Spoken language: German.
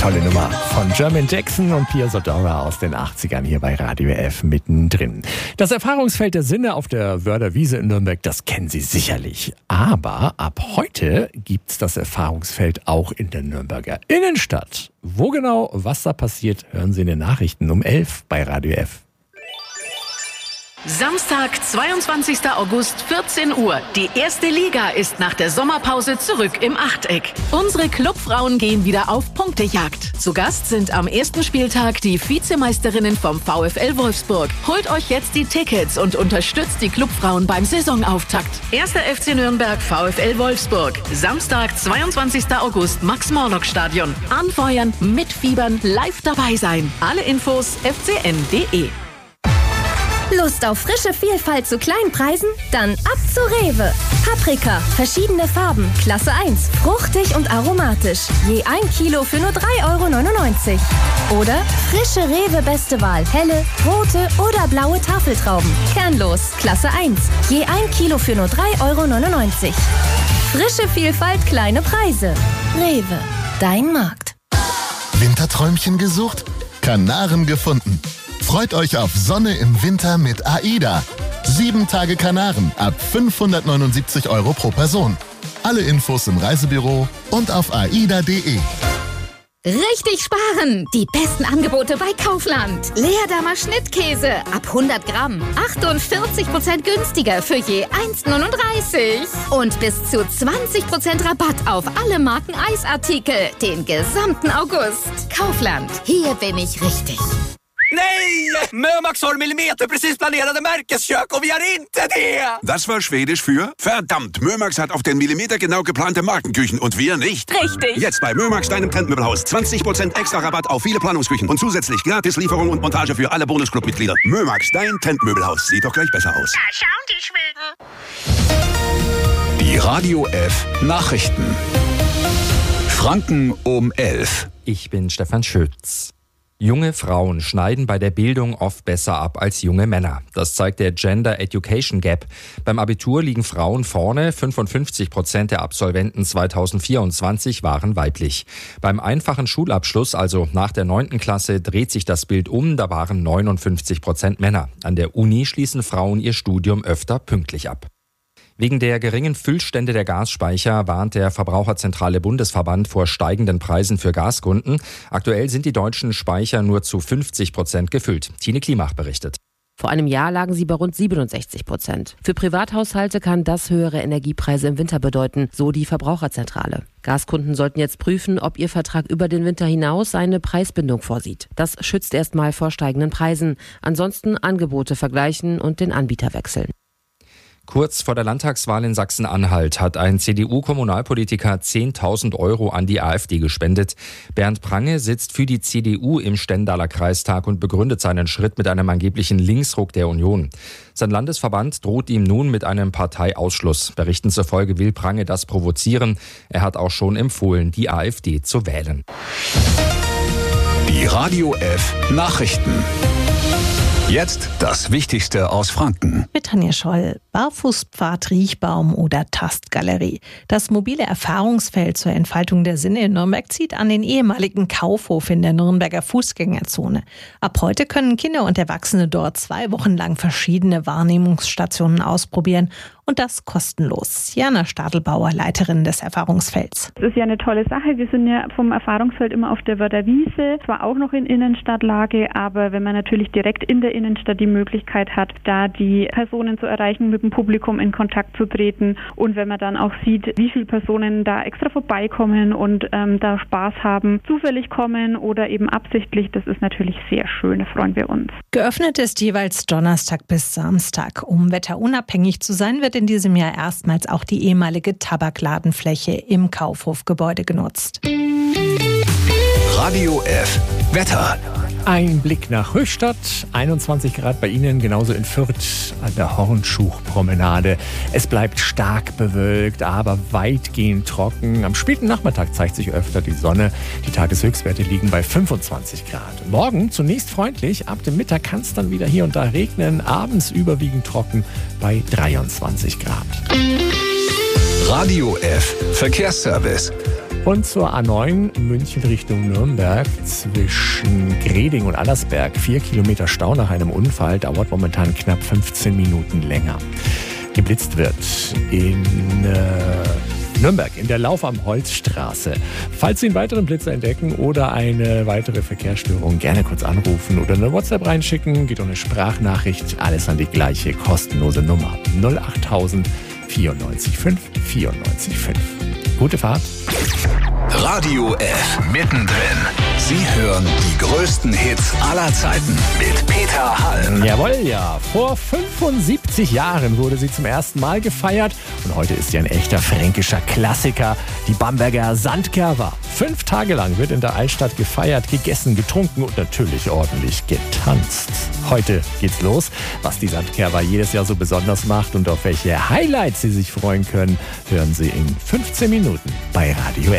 Tolle Nummer von Jermaine Jackson und Pia Zadora aus den 80ern hier bei Radio F mittendrin. Das Erfahrungsfeld der Sinne auf der Wörder Wiese in Nürnberg, das kennen Sie sicherlich. Aber ab heute gibt's das Erfahrungsfeld auch in der Nürnberger Innenstadt. Wo genau, was da passiert, hören Sie in den Nachrichten um 11 bei Radio F. Samstag, 22. August, 14 Uhr. Die erste Liga ist nach der Sommerpause zurück im Achteck. Unsere Clubfrauen gehen wieder auf Punktejagd. Zu Gast sind am ersten Spieltag die Vizemeisterinnen vom VfL Wolfsburg. Holt euch jetzt die Tickets und unterstützt die Clubfrauen beim Saisonauftakt. 1. FC Nürnberg, VfL Wolfsburg. Samstag, 22. August, Max-Morlock-Stadion. Anfeuern, mitfiebern, live dabei sein. Alle Infos fcn.de. Lust auf frische Vielfalt zu kleinen Preisen? Dann ab zu Rewe. Paprika, verschiedene Farben, Klasse 1, fruchtig und aromatisch. Je 1 Kilo für nur 3,99 €. Oder frische Rewe Beste Wahl, helle, rote oder blaue Tafeltrauben. Kernlos, Klasse 1, je 1 Kilo für nur 3,99 €. Frische Vielfalt, kleine Preise. Rewe, dein Markt. Winterträumchen gesucht? Kanaren gefunden. Freut euch auf Sonne im Winter mit AIDA. 7 Tage Kanaren ab 579 € pro Person. Alle Infos im Reisebüro und auf aida.de. Richtig sparen! Die besten Angebote bei Kaufland. Leerdammer Schnittkäse ab 100 Gramm. 48% günstiger für je 1,39 €. Und bis zu 20% Rabatt auf alle Marken Eisartikel. Den gesamten August. Kaufland. Hier bin ich richtig. Nej! Mömax har millimeterprecis planerade Märkeskök och vi har inte det! Das war Schwedisch für verdammt. Mömax hat auf den Millimeter genau geplante Markenküchen und wir nicht. Richtig. Jetzt bei Mömax, deinem Trendmöbelhaus. 20% extra Rabatt auf viele Planungsküchen und zusätzlich Gratislieferung und Montage für alle Bonusclub-Mitglieder. Mömax, dein Trendmöbelhaus. Sieht doch gleich besser aus. Da schauen die Schweden. Die Radio F Nachrichten. Franken um 11. Ich bin Stefan Schütz. Junge Frauen schneiden bei der Bildung oft besser ab als junge Männer. Das zeigt der Gender Education Gap. Beim Abitur liegen Frauen vorne. 55% der Absolventen 2024 waren weiblich. Beim einfachen Schulabschluss, also nach der 9. Klasse, dreht sich das Bild um. Da waren 59% Männer. An der Uni schließen Frauen ihr Studium öfter pünktlich ab. Wegen der geringen Füllstände der Gasspeicher warnt der Verbraucherzentrale Bundesverband vor steigenden Preisen für Gaskunden. Aktuell sind die deutschen Speicher nur zu 50% gefüllt. Tine Klimach berichtet. Vor einem Jahr lagen sie bei rund 67%. Für Privathaushalte kann das höhere Energiepreise im Winter bedeuten, so die Verbraucherzentrale. Gaskunden sollten jetzt prüfen, ob ihr Vertrag über den Winter hinaus eine Preisbindung vorsieht. Das schützt erstmal vor steigenden Preisen. Ansonsten Angebote vergleichen und den Anbieter wechseln. Kurz vor der Landtagswahl in Sachsen-Anhalt hat ein CDU-Kommunalpolitiker 10.000 € an die AfD gespendet. Bernd Prange sitzt für die CDU im Stendaler Kreistag und begründet seinen Schritt mit einem angeblichen Linksruck der Union. Sein Landesverband droht ihm nun mit einem Parteiausschluss. Berichten zufolge will Prange das provozieren. Er hat auch schon empfohlen, die AfD zu wählen. Die Radio F Nachrichten. Jetzt das Wichtigste aus Franken. Mit Tanja Scholl. Barfußpfad, Riechbaum oder Tastgalerie. Das mobile Erfahrungsfeld zur Entfaltung der Sinne in Nürnberg zieht an den ehemaligen Kaufhof in der Nürnberger Fußgängerzone. Ab heute können Kinder und Erwachsene dort 2 Wochen lang verschiedene Wahrnehmungsstationen ausprobieren. Und das kostenlos. Jana Stadelbauer, Leiterin des Erfahrungsfelds. Das ist ja eine tolle Sache. Wir sind ja vom Erfahrungsfeld immer auf der Wörder Wiese, zwar auch noch in Innenstadtlage, aber wenn man natürlich direkt in der Innenstadt die Möglichkeit hat, da die Personen zu erreichen, mit dem Publikum in Kontakt zu treten und wenn man dann auch sieht, wie viele Personen da extra vorbeikommen und da Spaß haben, zufällig kommen oder eben absichtlich, das ist natürlich sehr schön, da freuen wir uns. Geöffnet ist jeweils Donnerstag bis Samstag. Um wetterunabhängig zu sein, wird in diesem Jahr erstmals auch die ehemalige Tabakladenfläche im Kaufhofgebäude genutzt. Radio F Wetter. Ein Blick nach Höchstadt, 21 Grad bei Ihnen, genauso in Fürth an der Hornschuchpromenade. Es bleibt stark bewölkt, aber weitgehend trocken. Am späten Nachmittag zeigt sich öfter die Sonne. Die Tageshöchstwerte liegen bei 25 Grad. Morgen zunächst freundlich, ab dem Mittag kann es dann wieder hier und da regnen. Abends überwiegend trocken bei 23 Grad. Radio F Verkehrsservice. Und zur A9 München Richtung Nürnberg zwischen Greding und Allersberg. 4 Kilometer Stau nach einem Unfall, dauert momentan knapp 15 Minuten länger. Geblitzt wird in Nürnberg in der Lauf am Holzstraße. Falls Sie einen weiteren Blitzer entdecken oder eine weitere Verkehrsstörung, gerne kurz anrufen oder eine WhatsApp reinschicken. Geht um eine Sprachnachricht, alles an die gleiche kostenlose Nummer. 08000 94 5 94 5. Gute Fahrt. Radio F mittendrin. Sie hören die größten Hits aller Zeiten mit Peter Hall. Jawohl, ja. Vor 75 Jahren wurde sie zum ersten Mal gefeiert und heute ist sie ein echter fränkischer Klassiker. Die Bamberger Sandkerwa. 5 Tage lang wird in der Altstadt gefeiert, gegessen, getrunken und natürlich ordentlich getanzt. Heute geht's los. Was die Sandkerwa jedes Jahr so besonders macht und auf welche Highlights Sie sich freuen können, hören Sie in 15 Minuten bei Radio F.